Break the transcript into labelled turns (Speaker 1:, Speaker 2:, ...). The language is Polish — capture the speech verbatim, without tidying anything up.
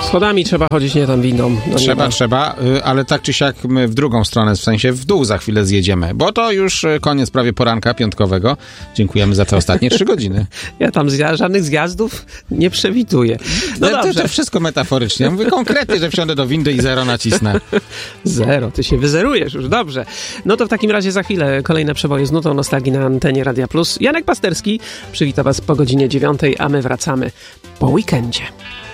Speaker 1: Schodami trzeba chodzić, nie tam windą. No
Speaker 2: trzeba,
Speaker 1: nie
Speaker 2: trzeba, ale tak czy siak my w drugą stronę, w sensie w dół za chwilę zjedziemy, bo to już koniec prawie poranka piątkowego. Dziękujemy za te ostatnie trzy godziny.
Speaker 1: Ja tam zja- żadnych zjazdów nie przewiduję. No
Speaker 2: to,
Speaker 1: dobrze.
Speaker 2: to wszystko metaforycznie. Ja mówię konkretnie, że wsiądę do windy i zero nacisnę.
Speaker 1: Zero, ty się wyzerujesz już, dobrze. No to w takim razie za chwilę kolejne przeboje z nutą nostalgii na antenie Radia Plus. Janek Pasterski przywita was po godzinie dziewiątej, a my wracamy po weekendzie.